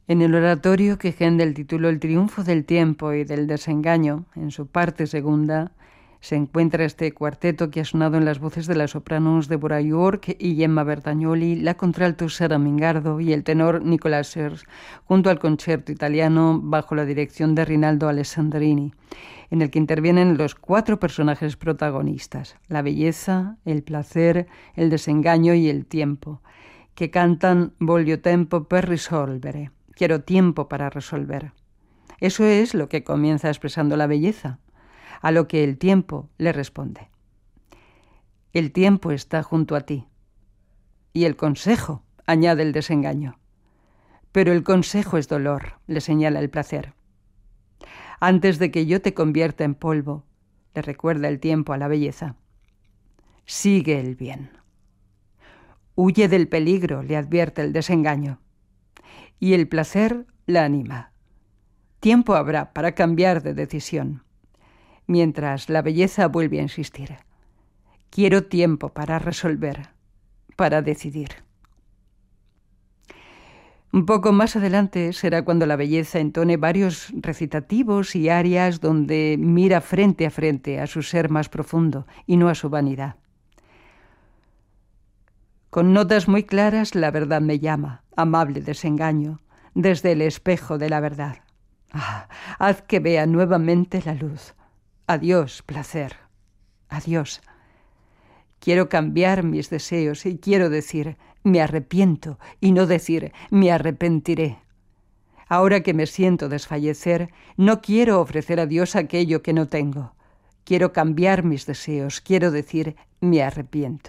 En el oratorio que Händel tituló El triunfo del tiempo y del desengaño, en su parte segunda, se encuentra este cuarteto que ha sonado en las voces de las sopranos Deborah York y Gemma Bertagnoli, la contralto Sara Mingardo y el tenor Nicolas Sers, junto al concierto italiano bajo la dirección de Rinaldo Alessandrini, en el que intervienen los 4 personajes protagonistas, la belleza, el placer, el desengaño y el tiempo, que cantan Voglio tempo per risolvere. Quiero tiempo para resolver. Eso es lo que comienza expresando la belleza, a lo que el tiempo le responde. El tiempo está junto a ti. Y el consejo, añade el desengaño. Pero el consejo es dolor, le señala el placer. Antes de que yo te convierta en polvo, le recuerda el tiempo a la belleza. Sigue el bien. Huye del peligro, le advierte el desengaño. Y el placer la anima. Tiempo habrá para cambiar de decisión, mientras la belleza vuelve a insistir. Quiero tiempo para resolver, para decidir. Un poco más adelante será cuando la belleza entone varios recitativos y arias donde mira frente a frente a su ser más profundo y no a su vanidad. Con notas muy claras la verdad me llama, amable desengaño, desde el espejo de la verdad. Ah, haz que vea nuevamente la luz. Adiós, placer. Adiós. Quiero cambiar mis deseos y quiero decir, me arrepiento, y no decir, me arrepentiré. Ahora que me siento desfallecer, no quiero ofrecer a Dios aquello que no tengo. Quiero cambiar mis deseos, quiero decir, me arrepiento.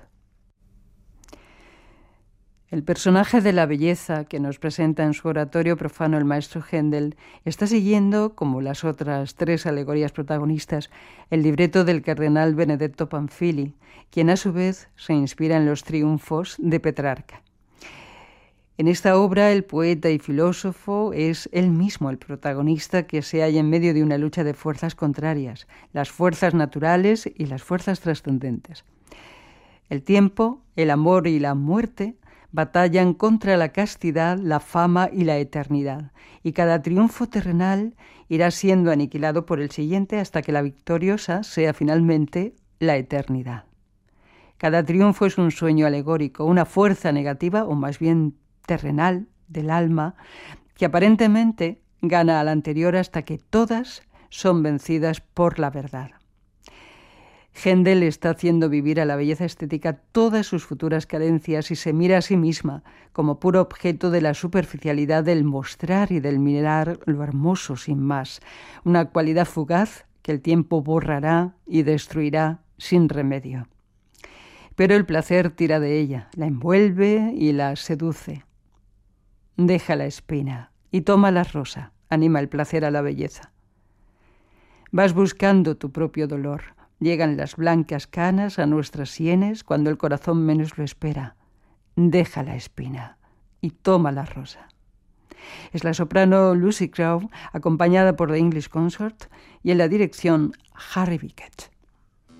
El personaje de la belleza que nos presenta en su oratorio profano el maestro Händel está siguiendo, como las otras 3 alegorías protagonistas, el libreto del cardenal Benedetto Pamphili, quien a su vez se inspira en los triunfos de Petrarca. En esta obra el poeta y filósofo es él mismo el protagonista que se halla en medio de una lucha de fuerzas contrarias, las fuerzas naturales y las fuerzas trascendentes. El tiempo, el amor y la muerte batallan contra la castidad, la fama y la eternidad, y cada triunfo terrenal irá siendo aniquilado por el siguiente hasta que la victoriosa sea finalmente la eternidad. Cada triunfo es un sueño alegórico, una fuerza negativa, o más bien terrenal, del alma, que aparentemente gana al anterior hasta que todas son vencidas por la verdad. Händel está haciendo vivir a la belleza estética todas sus futuras carencias y se mira a sí misma como puro objeto de la superficialidad del mostrar y del mirar lo hermoso sin más, una cualidad fugaz que el tiempo borrará y destruirá sin remedio. Pero el placer tira de ella, la envuelve y la seduce. Deja la espina y toma la rosa, anima el placer a la belleza. Vas buscando tu propio dolor. Llegan las blancas canas a nuestras sienes cuando el corazón menos lo espera. Deja la espina y toma la rosa. Es la soprano Lucy Crowe, acompañada por The English Consort, y en la dirección Harry Bickett.